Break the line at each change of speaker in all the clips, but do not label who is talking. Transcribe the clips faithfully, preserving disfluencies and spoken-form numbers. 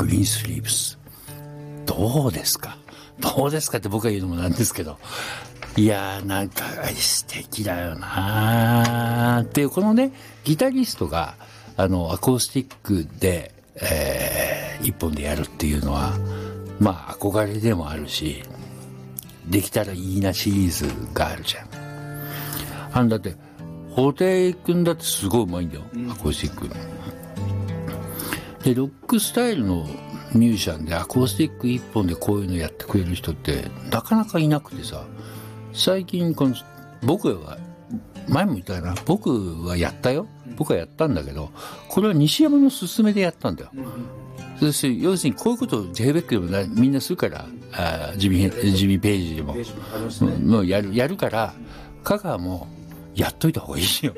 ウィンスリーブスどうですかどうですかって僕が言うのもなんですけど、いやーなんか素敵だよなーっていう、このねギタリストがあのアコースティックで、えー、一本でやるっていうのはまあ憧れでもあるし、できたらいいなシリーズがあるじゃん。あんだって布袋君だってすごいうまいんだよ、アコースティックで。ロックスタイルのミュージシャンでアコースティック一本でこういうのやってくれる人ってなかなかいなくてさ、最近この僕は前も言ったかな、僕はやったよ、僕はやったんだけど、これは西山の勧めでやったんだよ。要するにこういうことをジェイベックでもなみんなするから、あジミジミページでももうやるやるから香川もやっといた方がいいよ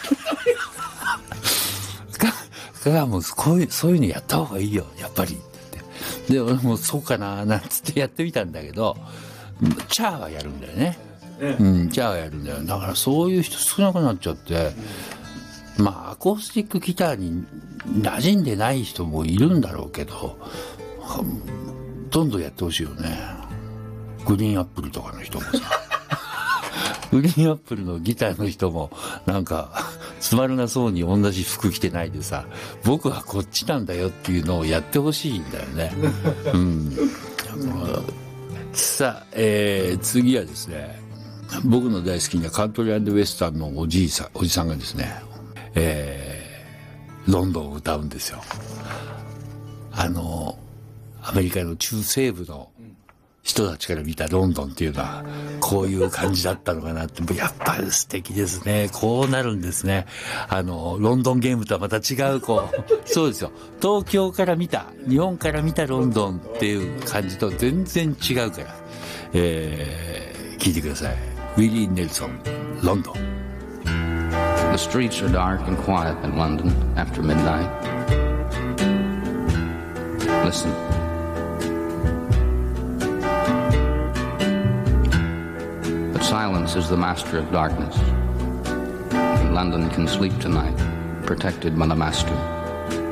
香川もこういうそういうのやった方がいいよやっぱりってで俺もそうかななんつってやってみたんだけど、チャーはやるんだよね、うん、チャーはやるんだよ。だからそういう人少なくなっちゃって、まあアコースティックギターに馴染んでない人もいるんだろうけど、どんどんやってほしいよね。グリーンアップルとかの人もさグリーンアップルのギターの人もなんかつまらなそうに同じ服着てないでさ、僕はこっちなんだよっていうのをやってほしいんだよね、うん、さあ、えー、次はですね、僕の大好きなカントリー&ウエスタンのおじいさんおじさんがですね、えー、ロンドンを歌うんですよ。あのアメリカの中西部の人たちから見たロンドンっていうのはこういう感じだったのかなって、やっぱり素敵ですね。こうなるんですね。あのロンドンゲームとはまた違うこうそうですよ、東京から見た日本から見たロンドンっていう感じと全然違うから、えー、聞いてください。ウィリー・ネルソン、ロンドン。
The streets are dark and quiet in London after midnight. Listen.Silence is the master of darkness, and London can sleep tonight, protected by the master.